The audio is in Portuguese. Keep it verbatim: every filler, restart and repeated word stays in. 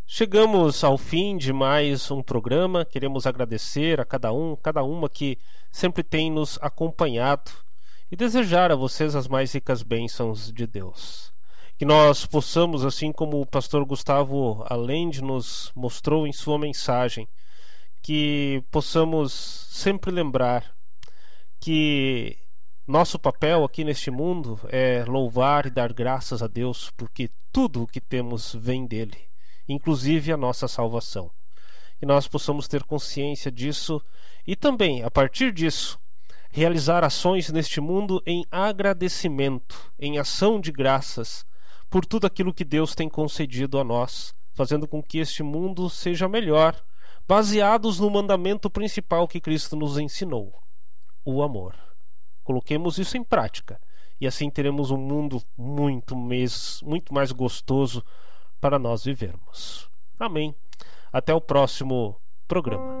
Chegamos ao fim de mais um programa. Queremos agradecer a cada um, cada uma que sempre tem nos acompanhado e desejar a vocês as mais ricas bênçãos de Deus. Que nós possamos, assim como o pastor Gustavo Allende nos mostrou em sua mensagem, que possamos sempre lembrar que nosso papel aqui neste mundo é louvar e dar graças a Deus, porque tudo o que temos vem dele, inclusive a nossa salvação. Que nós possamos ter consciência disso e também, a partir disso, realizar ações neste mundo em agradecimento, em ação de graças por tudo aquilo que Deus tem concedido a nós, fazendo com que este mundo seja melhor, baseados no mandamento principal que Cristo nos ensinou: o amor. Coloquemos isso em prática e assim teremos um mundo muito, mais, muito mais gostoso para nós vivermos. Amém. Até o próximo programa.